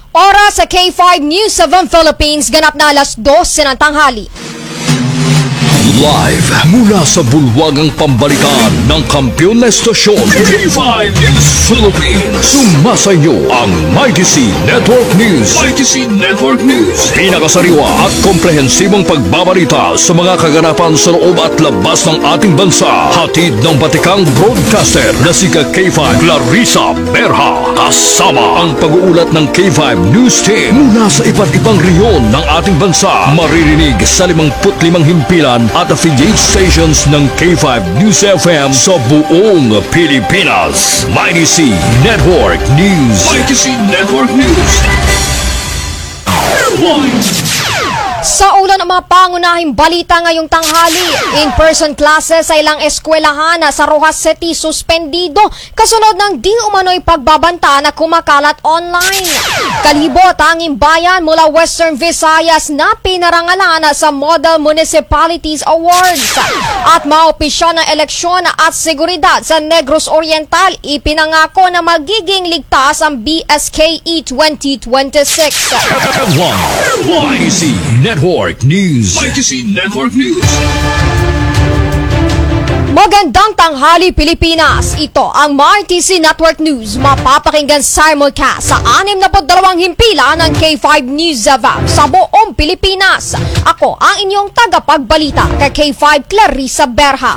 Oras sa K5 News 7 Philippines, ganap na alas 12 ng tanghali. Live mula sa bulwagang pambalitaan ng kampiyon na estasyon K5 News Philippines. Sumasayo ang Mighty C Network News. Mighty C Network News. Pinakasariwa at komprehensibong pagbabalita sa mga kaganapan sa loob at labas ng ating bansa. Hatid ng batikang broadcaster na si K5 Clarissa Berha. Kasama ang pag-uulat ng K5 News Team mula sa iba't ibang rehiyon ng ating bansa. Maririnig sa 55 himpilan at affiliate stations ng K5 News FM sa buong Pilipinas. Mighty C Network News. Mighty C Network News. Sa ulan ng mga pangunahing balita ngayong tanghali, in-person classes sa ilang eskwelahan sa Rojas City suspendido kasunod ng di umano'y pagbabanta na kumakalat online. Kalibot ang bayan mula Western Visayas na pinarangalan sa Model Municipalities Awards. At maopisyal ng eleksyon at seguridad sa Negros Oriental, ipinangako na magiging ligtas ang BSKE 2026. Mighty C Network News. Mighty C Network News. Magandang tanghali Pilipinas. Ito ang Mighty C Network News. Mapapakinggan simulcast sa 62 himpilan ng K5 News FM sa buong Pilipinas. Ako ang inyong tagapagbalita kay K5 Clarissa Berha.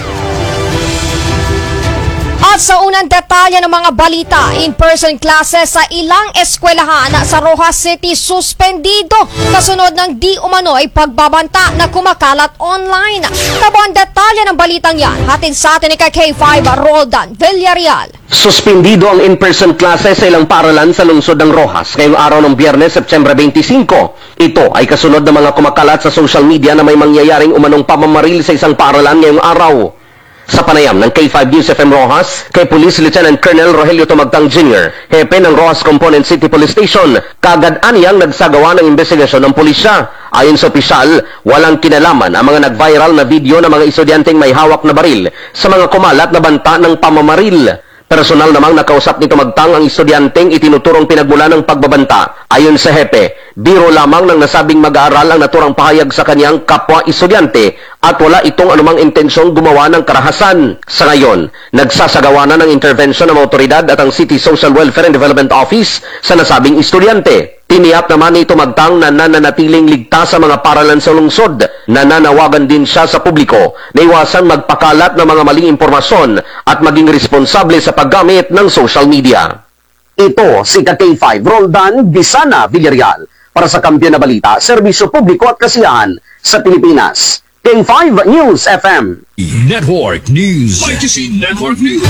At sa unang detalye ng mga balita, in-person classes sa ilang eskwelahan sa Rojas City suspendido kasunod ng di umano'y pagbabanta na kumakalat online. Kabuang detalye ng balitang yan, hatid sa atin ni K5 Roldan Villarreal. Suspendido ang in-person classes sa ilang paaralan sa lungsod ng Rojas ngayong araw ng Biyernes, September 25. Ito ay kasunod ng mga kumakalat sa social media na may mangyayaring umanong pamamaril sa isang paaralan ngayong araw. Sa panayam ng K5 News FM Rojas, kay Police Lieutenant Colonel Rogelio Tumagtang Jr., hepe ng Rojas Component City Police Station, kagad-an niyang nagsagawa ng investigasyon ng pulisya. Ayon sa opisyal, walang kinalaman ang mga nag-viral na video ng mga estudyanteng may hawak na baril sa mga kumalat na banta ng pamamaril. Personal namang nakausap ni Tumagtang ang estudyanteng itinuturong pinagmula ng pagbabanta. Ayon sa hepe, biro lamang ng nasabing mag-aaral ang naturang pahayag sa kanyang kapwa estudyante at wala itong anumang intensyong gumawa ng karahasan. Sa ngayon, nagsasagawa na ng intervention ng otoridad at ang City Social Welfare and Development Office sa nasabing estudyante. Tiniyak naman ni Tumagtang na nananatiling ligtas sa mga paralan sa lungsod. Nananawagan din siya sa publiko na iwasang magpakalat ng mga maling impormasyon at maging responsable sa paggamit ng social media. Ito si K5 Roldan Bisana Villarreal para sa Kampiyon na Balita, Serbisyo Publiko at Kasiyahan sa Pilipinas. K5 News FM. Network News. Mighty C Network News.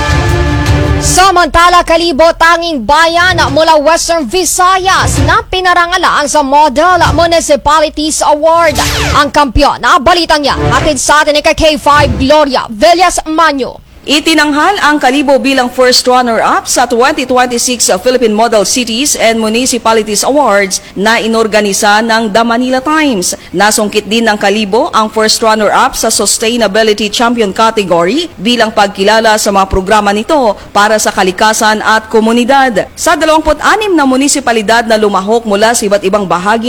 Samantala, kalibot tanging bayan mula Western Visayas na pinarangalan sa Model Municipalities Award. Ang kampiyon na balitang yan, hatid sa atin ni K5 Gloria Villas Manyo. Itinanghal ang Kalibo bilang first runner-up sa 2026 Philippine Model Cities and Municipalities Awards na inorganisa ng The Manila Times. Nasungkit din ng Kalibo ang first runner-up sa Sustainability Champion category bilang pagkilala sa mga programa nito para sa kalikasan at komunidad. Sa 26 na munisipalidad na lumahok mula sa iba't ibang bahagi